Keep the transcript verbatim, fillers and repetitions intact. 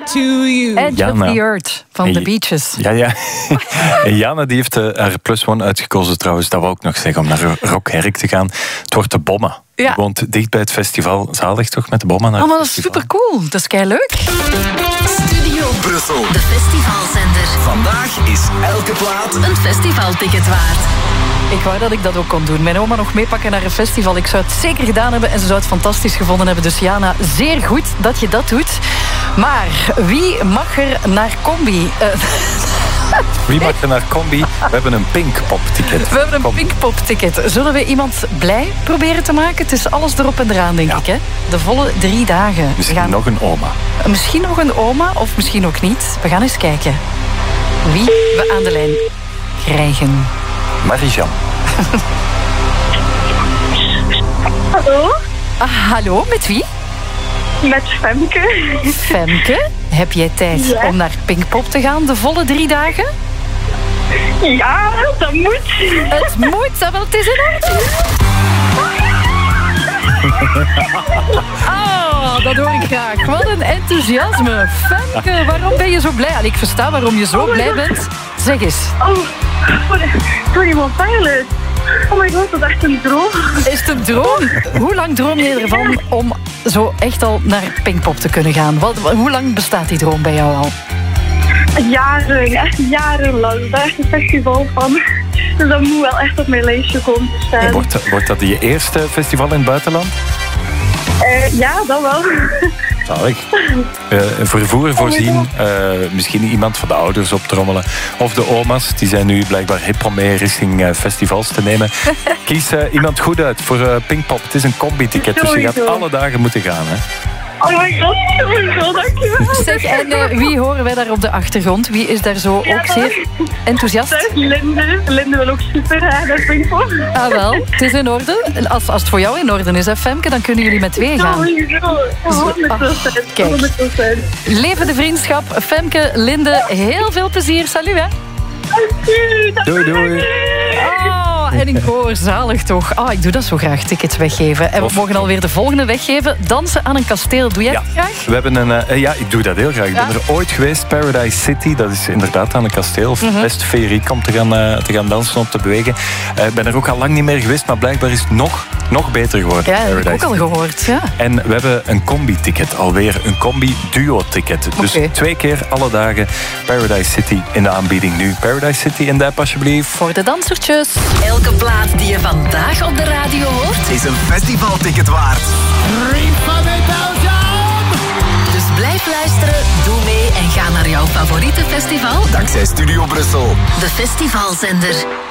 to you. Edge Jana. of the Earth van The Beaches. Ja, ja. En Jana die heeft uh, haar plus one uitgekozen trouwens. Dat wou ik nog zeggen, om naar Rock Herk te gaan. Het wordt de Bomma. Ja. Die woont dicht bij het festival. Zalig toch, met de Bomma naar Oh, maar het dat is festival. supercool. Dat is keileuk. Studio Brussel. de festivalzender. Vandaag is elke plaat Een festivalticket waard. Ik wou dat ik dat ook kon doen. Mijn oma nog meepakken naar een festival. Ik zou het zeker gedaan hebben en ze zou het fantastisch gevonden hebben. Dus Jana, zeer goed dat je dat doet. Maar wie mag er naar Combi? Uh, Wie mag er naar Combi? We hebben een Pinkpop-ticket. we hebben een Pinkpop-ticket. Zullen we iemand blij proberen te maken? Het is alles erop en eraan, denk Ja. ik. Hè? De volle drie dagen. Misschien We gaan... nog een oma. Misschien nog een oma, of misschien ook niet. We gaan eens kijken wie we aan de lijn krijgen. Marie-Jean. Hallo, Ah, hallo, met wie? met Femke. Femke, heb jij tijd Ja. om naar Pinkpop te gaan de volle drie dagen? Ja, dat moet. Het moet, ah, wel, het is in orde. Ah, dat hoor ik graag. Wat een enthousiasme. Femke, waarom ben je zo blij? Allee, ik versta waarom je zo blij bent. Zeg eens, Oh, twenty-one Pilots. Oh my god, dat is echt een droom. is het een droom? Hoe lang droom je ervan om zo echt al naar Pinkpop te kunnen gaan? Wat, hoe lang bestaat die droom bij jou al? Jaren, echt jarenlang. Daar is een festival van. Dus dat moet wel echt op mijn lijstje komen te staan. Wordt, wordt dat je eerste festival in het buitenland? Uh, ja, dat wel. Zalig. Uh, vervoer voorzien, uh, misschien iemand van de ouders optrommelen. Of de oma's, die zijn nu blijkbaar hip om mee richting uh, festivals te nemen. Kies uh, iemand goed uit voor uh, Pinkpop. Het is een combi-ticket, dus je gaat Sowieso. alle dagen moeten gaan. Hè? Oh my god, oh my god, dankjewel. Zeg, en uh, wie horen wij daar op de achtergrond? Wie is daar zo ook zeer enthousiast? Dat is Linde. Linde wil ook super graag naar Pinkpop. Ah wel, het is in orde. Als, als het voor jou in orde is, hè, Femke, dan kunnen jullie met twee gaan. Sowieso, honderd procent. kijk. honderd procent. Leven de vriendschap. Femke, Linde, heel veel plezier. Salut, hè. Doei, doei. Oh, en ik hoor zalig toch. Oh, ik doe dat zo graag, tickets weggeven. En we Of- mogen alweer de volgende weggeven. Dansen aan een kasteel. Doe jij Ja, dat graag? we hebben een, uh, ja, ik doe dat heel graag. Ik Ja. ben er ooit geweest, Paradise City. Dat is inderdaad aan een kasteel. Mhm. Best feeriek om te gaan, uh, te gaan dansen, om te bewegen. Ik uh, ben er ook al lang niet meer geweest, maar blijkbaar is het nog, nog beter geworden. Ja, dat heb ik ook Paradise al gehoord. Ja. En we hebben een combi-ticket, alweer een combi-duo-ticket. Dus Oké. twee keer alle dagen Paradise City in de aanbieding nu. Paradise City in de app alsjeblieft. Voor de dansertjes. Elke plaat die je vandaag op de radio hoort. is een festivalticket waard. Dus blijf luisteren, doe mee en ga naar jouw favoriete festival. Dankzij Studio Brussel. De festivalzender.